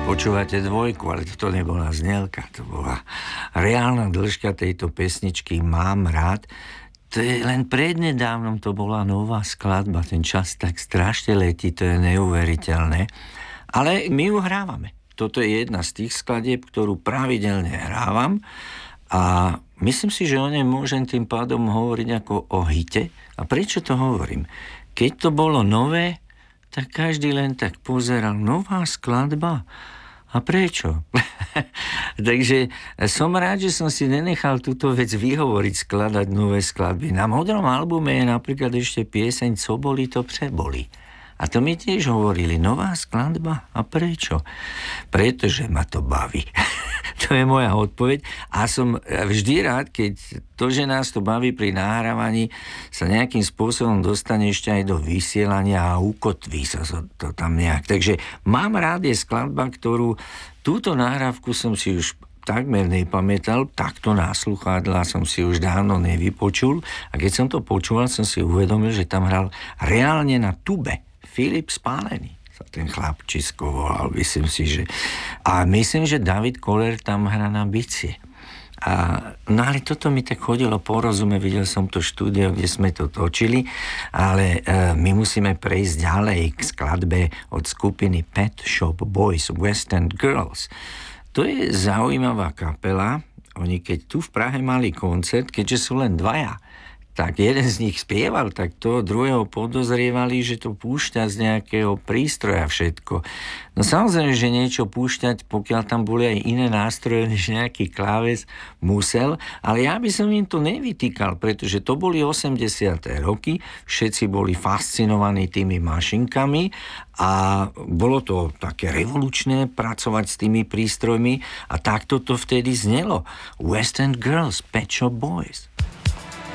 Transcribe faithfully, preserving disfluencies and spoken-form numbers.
Počúvate dvojku, ale to nebola znielka, to bola reálna dĺžka tejto pesničky Mám rád. To je len prednedávnom, to bola nová skladba, ten čas tak strašne letí, to je neuveriteľné. Ale my ju hrávame. Toto je jedna z tých skladieb, ktorú pravidelne hrávam a myslím si, že o nej môžem tým pádom hovoriť ako o hite. A prečo to hovorím? Keď to bolo nové, tak každý len tak pozeral, nová skladba. A prečo? Takže som rád, že som si nenechal túto vec vyhovoriť, skladať nové skladby. Na Modrom albume je napríklad ešte pieseň Co boli, to přeboli. A to mi tiež hovorili, nová skladba. A prečo? Pretože ma to baví. To je moja odpoveď. A som vždy rád, keď to, že nás to baví pri nahrávaní, sa nejakým spôsobom dostane ešte aj do vysielania a ukotví sa to tam nejak. Takže Mám rád je skladba, ktorú túto nahrávku som si už takmer nepamätal, takto na sluchadlá som si už dávno nevypočul a keď som to počúval, som si uvedomil, že tam hral reálne na tube Filip Spálený, sa ten chlapčisko volal, myslím si, že... A myslím, že David Koller tam hrá na bicie. A, no ale toto mi tak chodilo po rozume, videl som to štúdio, kde sme to točili, ale e, my musíme prejsť ďalej k skladbe od skupiny Pet Shop Boys, West End Girls. To je zaujímavá kapela, oni keď tu v Prahe mali koncert, keďže sú len dvaja, tak jeden z nich spieval, tak toho druhého podozrievali, že to púšťa z nejakého prístroja všetko. No samozrejme, že niečo púšťať, pokiaľ tam boli aj iné nástroje, než nejaký kláves, musel, ale ja by som im to nevytýkal, pretože to boli osemdesiate roky, všetci boli fascinovaní tými mašinkami a bolo to také revolučné pracovať s tými prístrojmi a takto to vtedy znelo. West End Girls, Pet Shop Boys.